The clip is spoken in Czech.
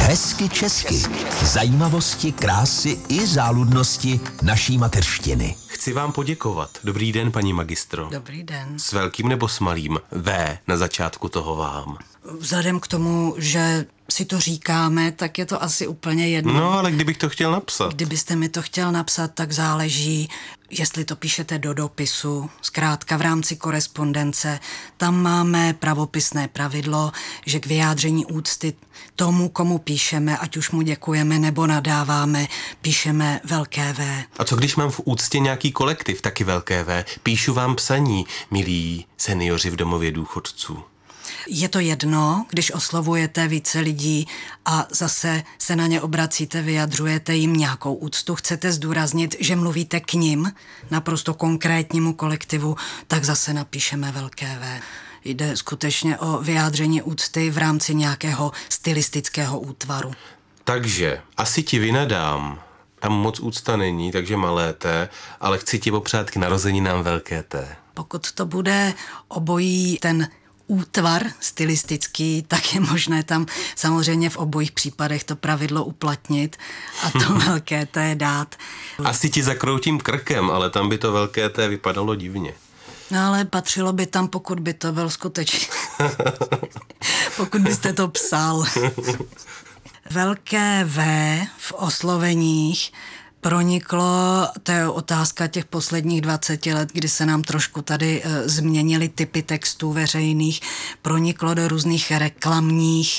Hezky česky. Zajímavosti, krásy i záludnosti naší mateřštiny. Chci vám poděkovat. Dobrý den, paní magistro. Dobrý den. S velkým nebo s malým? V na začátku toho vám. Vzhledem k tomu, že si to říkáme, tak je to asi úplně jedno. No, ale kdybych to chtěl napsat. Kdybyste mi to chtěl napsat, tak záleží, jestli to píšete do dopisu, zkrátka v rámci korespondence. Tam máme pravopisné pravidlo, že k vyjádření úcty tomu, komu píšeme, ať už mu děkujeme nebo nadáváme, píšeme velké V. A co když mám v úctě nějaký kolektiv, taky velké V? Píšu vám psaní, milí seniori v domově důchodců. Je to jedno, když oslovujete více lidí a zase se na ně obracíte, vyjadřujete jim nějakou úctu, chcete zdůraznit, že mluvíte k nim, naprosto konkrétnímu kolektivu, tak zase napíšeme velké V. Jde skutečně o vyjádření úcty v rámci nějakého stylistického útvaru. Takže asi ti vynadám. Tam moc úcta není, takže malé T, ale chci ti popřát k narozeninám velké T. Pokud to bude obojí ten útvar stylistický, tak je možné tam samozřejmě v obojích případech to pravidlo uplatnit a to velké T dát. Asi ti zakroutím krkem, ale tam by to velké T vypadalo divně. No ale patřilo by tam, pokud by to byl skutečně. Pokud byste to psal. Velké V v osloveních proniklo, to je otázka těch posledních 20 let, kdy se nám trošku tady změnily typy textů veřejných, proniklo do různých reklamních